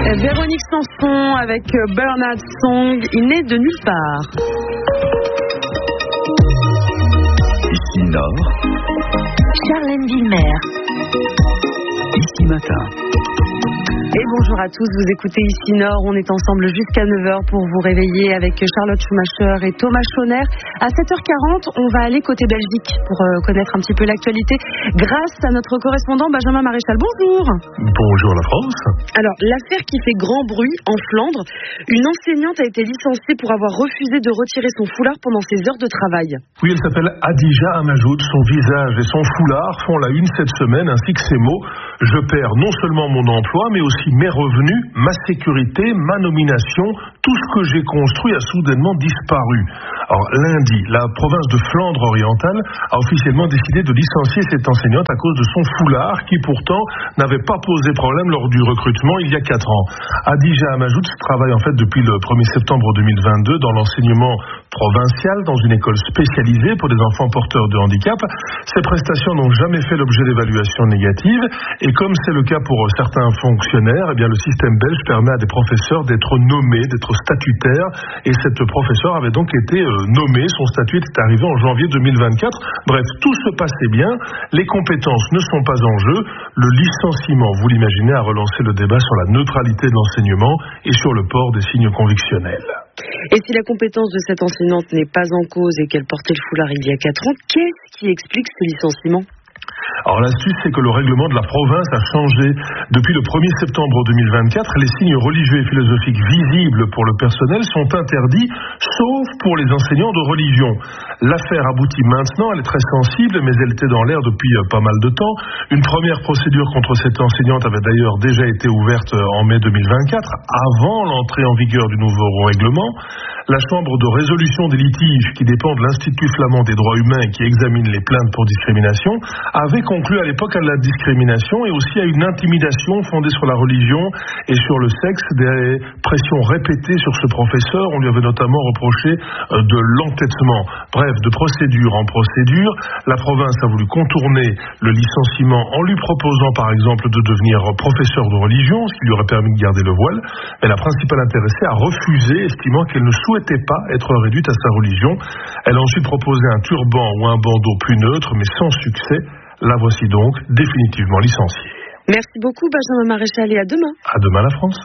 Véronique Sanson avec Bernard Song, il n'est de nulle part. Ici Nord, Charlène Villemer. Ici Matin. Et bonjour à tous, vous écoutez Ici Nord, on est ensemble jusqu'à 9h pour vous réveiller avec Charlotte Schumacher et Thomas Schoner. À 7h40, on va aller côté Belgique pour connaître un petit peu l'actualité grâce à notre correspondant Benjamin Maréchal. Bonjour. Bonjour la France. Alors, l'affaire qui fait grand bruit en Flandre, une enseignante a été licenciée pour avoir refusé de retirer son foulard pendant ses heures de travail. Oui, elle s'appelle Hadija Amajoud. Son visage et son foulard font la une cette semaine, ainsi que ces mots. Je perds non seulement mon emploi, mais aussi mes revenus, ma sécurité, ma nomination, tout ce que j'ai construit a soudainement disparu. Alors lundi, la province de Flandre orientale a officiellement décidé de licencier cette enseignante à cause de son foulard qui pourtant n'avait pas posé problème lors du recrutement il y a 4 ans. Hadija Amajoud travaille en fait depuis le 1er septembre 2022 dans l'enseignement provincial dans une école spécialisée pour des enfants porteurs de handicap. Ces prestations n'ont jamais fait l'objet d'évaluations négatives et comme c'est le cas pour certains fonctionnaires, eh bien le système belge permet à des professeurs d'être nommés, d'être statutaires et cette professeure avait donc été nommée, son statut est arrivé en janvier 2024. Bref, tout se passait bien, les compétences ne sont pas en jeu, le licenciement, vous l'imaginez, a relancé le débat sur la neutralité de l'enseignement et sur le port des signes convictionnels. Et si la compétence de cette enseignante n'est pas en cause et qu'elle portait le foulard il y a 4 ans, qu'est-ce qui explique ce licenciement ? Alors l'astuce, c'est que le règlement de la province a changé. Depuis le 1er septembre 2024, les signes religieux et philosophiques visibles pour le personnel sont interdits, sauf pour les enseignants de religion. L'affaire aboutit maintenant, elle est très sensible, mais elle était dans l'air depuis pas mal de temps. Une première procédure contre cette enseignante avait d'ailleurs déjà été ouverte en mai 2024, avant l'entrée en vigueur du nouveau règlement. La Chambre de résolution des litiges, qui dépend de l'Institut flamand des droits humains et qui examine les plaintes pour discrimination, avait conclu à l'époque à la discrimination et aussi à une intimidation fondée sur la religion et sur le sexe, des pressions répétées sur ce professeur. On lui avait notamment reproché de l'entêtement. Bref, de procédure en procédure, la province a voulu contourner le licenciement en lui proposant par exemple de devenir professeur de religion, ce qui lui aurait permis de garder le voile. Mais la principale intéressée a refusé, estimant qu'elle ne souhaitait pas être réduite à sa religion. Elle a ensuite proposé un turban ou un bandeau plus neutre, mais sans succès. La voici donc définitivement licenciée. Merci beaucoup Benjamin Maréchal et à demain. À demain la France.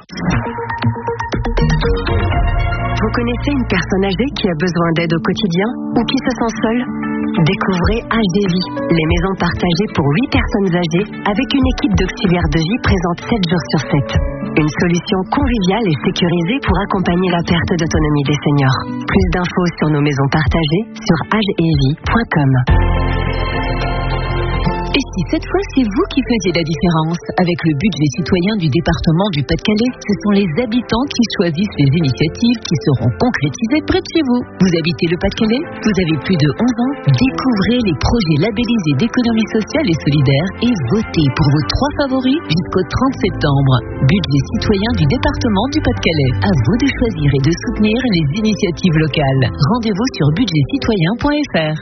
Vous connaissez une personne âgée qui a besoin d'aide au quotidien ou qui se sent seule ? Découvrez HDV, les maisons partagées pour 8 personnes âgées avec une équipe d'auxiliaires de vie présente 7 jours sur 7. Une solution conviviale et sécurisée pour accompagner la perte d'autonomie des seniors. Plus d'infos sur nos maisons partagées sur hdevi.com. Et si cette fois c'est vous qui faisiez la différence? Avec le budget citoyen du département du Pas-de-Calais, ce sont les habitants qui choisissent les initiatives qui seront concrétisées près de chez vous. Vous habitez le Pas-de-Calais? Vous avez plus de 11 ans? Découvrez les projets labellisés d'économie sociale et solidaire et votez pour vos 3 favoris jusqu'au 30 septembre. Budget citoyen du département du Pas-de-Calais. À vous de choisir et de soutenir les initiatives locales. Rendez-vous sur budgetcitoyen.fr.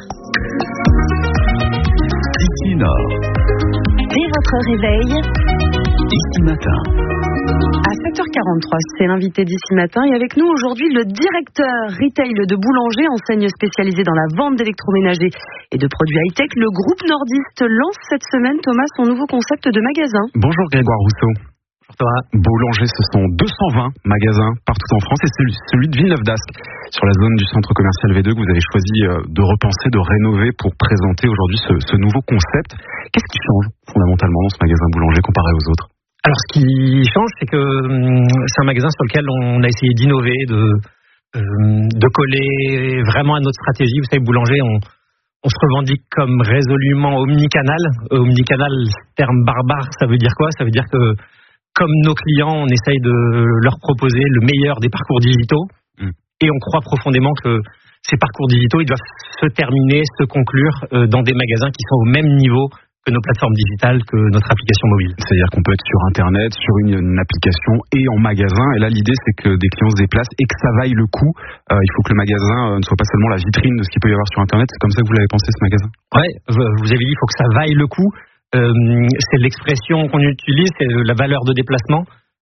Ici Nord. Dès votre réveil, Ici Matin. À 7h43, c'est l'invité d'Ici Matin et avec nous aujourd'hui le directeur retail de Boulanger, enseigne spécialisée dans la vente d'électroménager et de produits high-tech. Le groupe nordiste lance cette semaine, Thomas, son nouveau concept de magasin. Bonjour Grégoire Rousseau. Boulanger, ce sont 220 magasins partout en France et c'est celui de Villeneuve d'Ascq, sur la zone du centre commercial V2 que vous avez choisi de repenser, de rénover pour présenter aujourd'hui ce nouveau concept. Qu'est-ce qui change fondamentalement dans ce magasin Boulanger comparé aux autres? Alors ce qui change, c'est que c'est un magasin sur lequel on a essayé d'innover, de coller vraiment à notre stratégie. Vous savez, Boulanger, on se revendique comme résolument omnicanal. Omnicanal, terme barbare, ça veut dire quoi? Ça veut dire que comme nos clients, on essaye de leur proposer le meilleur des parcours digitaux. Et on croit profondément que ces parcours digitaux, ils doivent se terminer, se conclure dans des magasins qui sont au même niveau que nos plateformes digitales, que notre application mobile. C'est-à-dire qu'on peut être sur Internet, sur une application et en magasin. Et là, l'idée, c'est que des clients se déplacent et que ça vaille le coup. Il faut que le magasin ne soit pas seulement la vitrine de ce qu'il peut y avoir sur Internet. C'est comme ça que vous l'avez pensé, ce magasin? Ouais, vous avez dit, il faut que ça vaille le coup. C'est l'expression qu'on utilise, c'est la valeur de déplacement.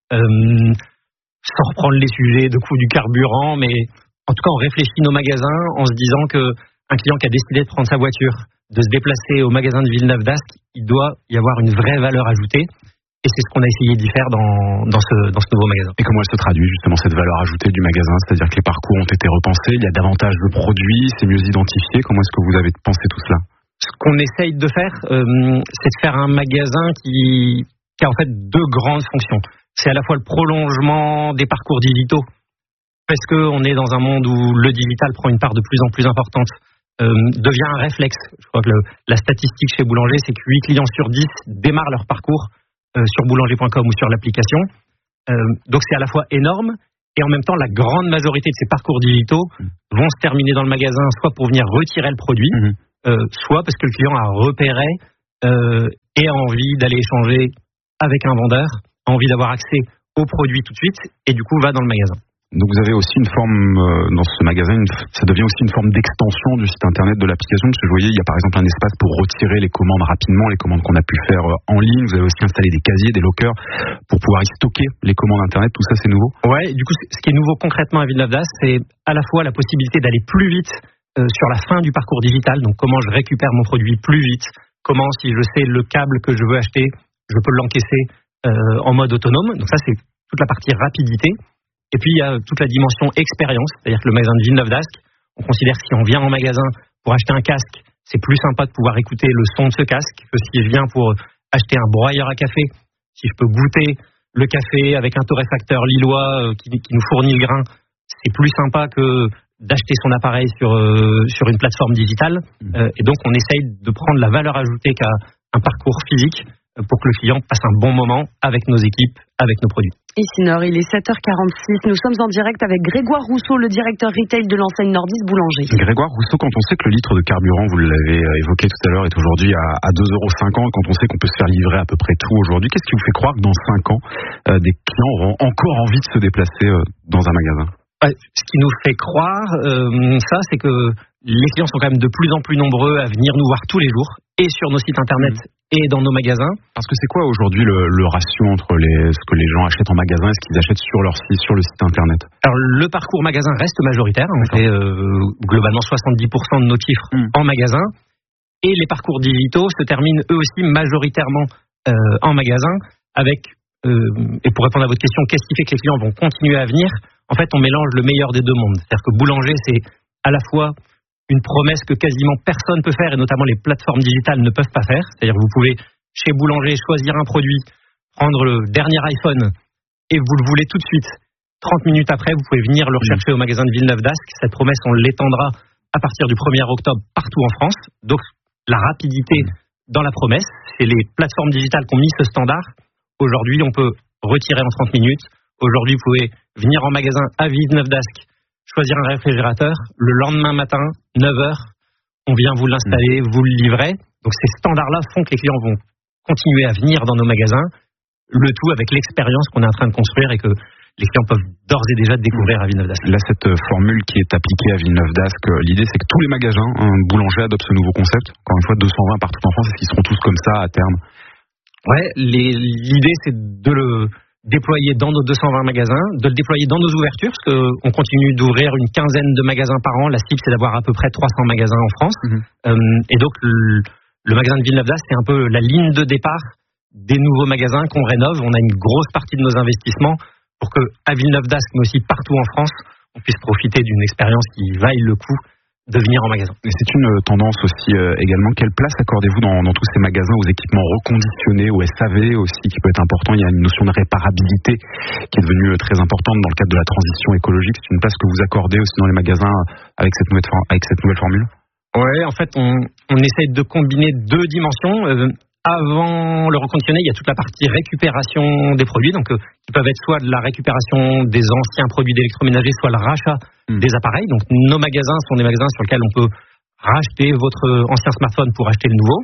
sans reprendre les sujets de coût du carburant, mais en tout cas, on réfléchit nos magasins en se disant qu'un client qui a décidé de prendre sa voiture, de se déplacer au magasin de Villeneuve-d'Ascq, il doit y avoir une vraie valeur ajoutée. Et c'est ce qu'on a essayé d'y faire dans ce nouveau magasin. Et comment elle se traduit justement cette valeur ajoutée du magasin? C'est-à-dire que les parcours ont été repensés, il y a davantage de produits, c'est mieux identifié. Comment est-ce que vous avez pensé tout cela? Ce qu'on essaye de faire, c'est de faire un magasin qui a en fait deux grandes fonctions. C'est à la fois le prolongement des parcours digitaux, parce qu'on est dans un monde où le digital prend une part de plus en plus importante, devient un réflexe. Je crois que la statistique chez Boulanger, c'est que 8 clients sur 10 démarrent leur parcours sur boulanger.com ou sur l'application. Donc c'est à la fois énorme, et en même temps, la grande majorité de ces parcours digitaux vont se terminer dans le magasin, soit pour venir retirer le produit, soit parce que le client a repéré et a envie d'aller échanger avec un vendeur, a envie d'avoir accès au produit tout de suite, et du coup va dans le magasin. Donc vous avez aussi une forme, dans ce magasin, ça devient aussi une forme d'extension du site internet de l'application, parce que je voyais, il y a par exemple un espace pour retirer les commandes rapidement, les commandes qu'on a pu faire en ligne. Vous avez aussi installé des casiers, des lockers, pour pouvoir y stocker les commandes internet. Tout ça, c'est nouveau? Ouais, du coup, ce qui est nouveau concrètement à Villeneuve-d'Ascq, c'est à la fois la possibilité d'aller plus vite sur la fin du parcours digital, donc comment je récupère mon produit plus vite, comment, si je sais le câble que je veux acheter, je peux l'encaisser en mode autonome. Donc ça, c'est toute la partie rapidité. Et puis, il y a toute la dimension expérience, c'est-à-dire que le magasin de Villeneuve-d'Ascq, on considère que si on vient en magasin pour acheter un casque, c'est plus sympa de pouvoir écouter le son de ce casque que si je viens pour acheter un broyeur à café, si je peux goûter le café avec un torréfacteur lillois qui nous fournit le grain, c'est plus sympa que d'acheter son appareil sur une plateforme digitale. Et donc, on essaye de prendre la valeur ajoutée qu'a un parcours physique pour que le client passe un bon moment avec nos équipes, avec nos produits. Ici Nord, il est 7h46. Nous sommes en direct avec Grégoire Rousseau, le directeur retail de l'enseigne Nordis Boulanger. Grégoire Rousseau, quand on sait que le litre de carburant, vous l'avez évoqué tout à l'heure, est aujourd'hui à 2,50 €, quand on sait qu'on peut se faire livrer à peu près tout aujourd'hui, qu'est-ce qui vous fait croire que dans 5 ans, des clients auront encore envie de se déplacer dans un magasin? Ce qui nous fait croire, c'est que les clients sont quand même de plus en plus nombreux à venir nous voir tous les jours, et sur nos sites internet et dans nos magasins. Parce que c'est quoi aujourd'hui le ratio entre ce que les gens achètent en magasin et ce qu'ils achètent sur leur site, sur le site internet? Alors le parcours magasin reste majoritaire, on fait globalement 70% de nos chiffres en magasin, et les parcours digitaux se terminent eux aussi majoritairement en magasin, avec, et pour répondre à votre question, qu'est-ce qui fait que les clients vont continuer à venir? En fait, on mélange le meilleur des deux mondes. C'est-à-dire que Boulanger, c'est à la fois une promesse que quasiment personne peut faire, et notamment les plateformes digitales ne peuvent pas faire. C'est-à-dire que vous pouvez, chez Boulanger, choisir un produit, prendre le dernier iPhone, et vous le voulez tout de suite. 30 minutes après, vous pouvez venir le rechercher au magasin de Villeneuve-d'Ascq. Cette promesse, on l'étendra à partir du 1er octobre partout en France. Donc, la rapidité dans la promesse, c'est les plateformes digitales qui ont mis ce standard. Aujourd'hui, on peut retirer en 30 minutes. Aujourd'hui, vous pouvez venir en magasin à Villeneuve-d'Ascq, choisir un réfrigérateur. Le lendemain matin, 9h, on vient vous l'installer, vous le livrer. Donc ces standards-là font que les clients vont continuer à venir dans nos magasins, le tout avec l'expérience qu'on est en train de construire et que les clients peuvent d'ores et déjà découvrir à Villeneuve-d'Ascq. Là, cette formule qui est appliquée à Villeneuve-d'Ascq, l'idée c'est que tous les magasins Boulanger adoptent ce nouveau concept. Encore une fois, 220 partout en France, est-ce qu'ils seront tous comme ça à terme? Ouais, l'idée c'est de le déployer dans nos 220 magasins, de le déployer dans nos ouvertures, parce qu'on continue d'ouvrir une quinzaine de magasins par an. La cible, c'est d'avoir à peu près 300 magasins en France. Et donc, le magasin de Villeneuve-d'Ascq, c'est un peu la ligne de départ des nouveaux magasins qu'on rénove. On a une grosse partie de nos investissements pour que, à Villeneuve-d'Ascq, mais aussi partout en France, on puisse profiter d'une expérience qui vaille le coup de venir en magasin. Et c'est une tendance aussi également. Quelle place accordez-vous dans tous ces magasins aux équipements reconditionnés, au SAV aussi, qui peut être important? Il y a une notion de réparabilité qui est devenue très importante dans le cadre de la transition écologique. C'est une place que vous accordez aussi dans les magasins avec cette nouvelle formule? Ouais, en fait, on essaie de combiner deux dimensions. Avant le reconditionné, il y a toute la partie récupération des produits, donc qui peuvent être soit de la récupération des anciens produits d'électroménager, soit le rachat des appareils. Donc nos magasins sont des magasins sur lesquels on peut racheter votre ancien smartphone pour acheter le nouveau.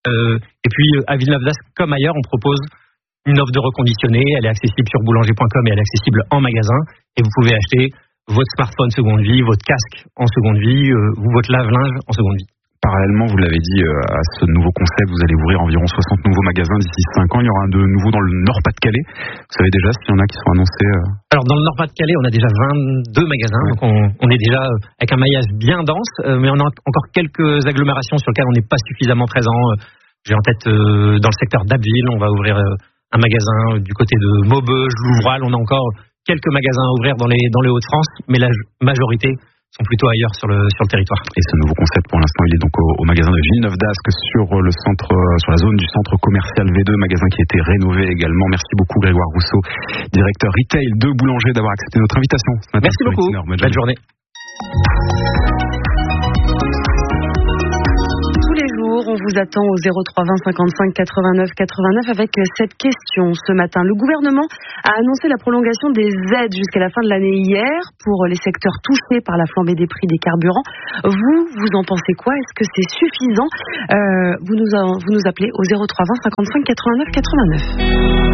Et puis à Villeneuve-d'Ascq, comme ailleurs, on propose une offre de reconditionné. Elle est accessible sur boulanger.com et elle est accessible en magasin. Et vous pouvez acheter votre smartphone seconde vie, votre casque en seconde vie, ou votre lave-linge en seconde vie. parallèlement, vous l'avez dit, à ce nouveau concept, vous allez ouvrir environ 60 nouveaux magasins d'ici 5 ans. Il y aura un de nouveau dans le Nord-Pas-de-Calais. Vous savez déjà s'il y en a qui sont annoncés Alors dans le Nord-Pas-de-Calais, on a déjà 22 magasins, donc on est déjà avec un maillage bien dense, mais on a encore quelques agglomérations sur lesquelles on n'est pas suffisamment présent. J'ai en tête dans le secteur d'Abbeville, on va ouvrir un magasin du côté de Maubeuge, Louvral. On a encore quelques magasins à ouvrir dans les Hauts-de-France, mais la majorité sont plutôt ailleurs sur le territoire. Et ce nouveau concept, pour l'instant, il est donc au magasin de Villeneuve-d'Ascq sur la zone du centre commercial V2, magasin qui a été rénové également. Merci beaucoup Grégoire Rousseau, directeur retail de Boulanger, d'avoir accepté notre invitation ce matin. Merci beaucoup. Belle journée. On vous attend au 03 20 55 89 89 avec cette question ce matin. Le gouvernement a annoncé la prolongation des aides jusqu'à la fin de l'année hier pour les secteurs touchés par la flambée des prix des carburants. Vous en pensez quoi? Est-ce que c'est suffisant? Vous nous appelez au 03 20 55 89 89.